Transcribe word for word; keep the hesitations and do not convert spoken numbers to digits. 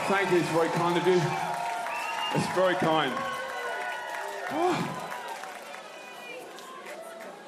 thank you. It's very kind of you. It's very kind. Oh.